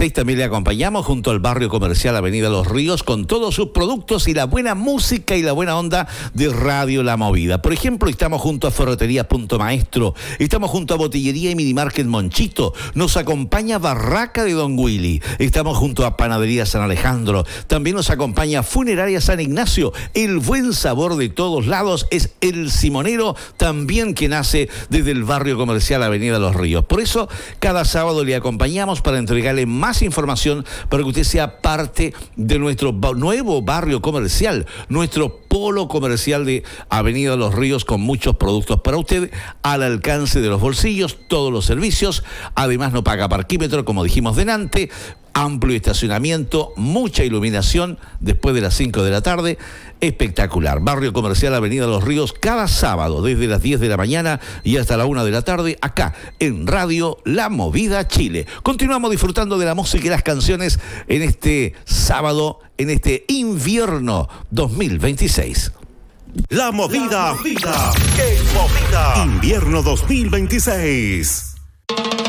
2026 también le acompañamos junto al barrio comercial Avenida Los Ríos con todos sus productos y la buena música y la buena onda de Radio La Movida. Por ejemplo, estamos junto a Ferretería Punto Maestro, estamos junto a Botillería y Minimarket Monchito, nos acompaña Barraca de Don Willy, estamos junto a Panadería San Alejandro, también nos acompaña Funeraria San Ignacio, el buen sabor de todos lados es El Simonero, también que nace desde el barrio comercial Avenida Los Ríos. Por eso, cada sábado le acompañamos para entregarle más información para que usted sea parte de nuestro nuevo barrio comercial, nuestro polo comercial de Avenida Los Ríos con muchos productos para usted al alcance de los bolsillos, todos los servicios, además no paga parquímetro como dijimos delante, amplio estacionamiento, mucha iluminación después de las 5 de la tarde, espectacular. Barrio Comercial Avenida Los Ríos, cada sábado desde las 10 de la mañana y hasta la 1 de la tarde, acá en Radio La Movida Chile. Continuamos disfrutando de la música y las canciones en este sábado, en este invierno 2026. La Movida. En Movida. Invierno 2026.